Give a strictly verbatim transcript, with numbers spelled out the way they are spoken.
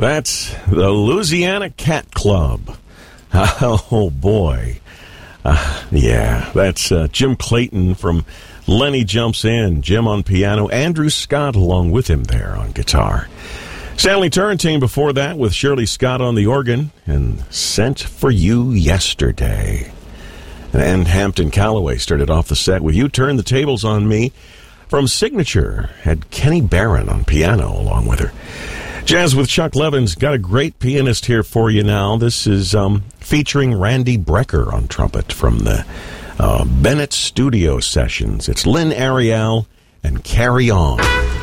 That's the Louisiana Cat Club. Oh, boy. Uh, yeah, that's uh, Jim Clayton from Lenny Jumps In. Jim on piano, Andrew Scott along with him there on guitar. Stanley Turrentine before that with Shirley Scott on the organ and Sent for You Yesterday. And Hampton Calloway started off the set with You Turn the Tables on Me. From Signature had Kenny Barron on piano along with her. Jazz with Chuck Levin's got a great pianist here for you now. This is um, featuring Randy Brecker on trumpet from the uh, Bennett Studio Sessions. It's Lynn Ariel and Carry On.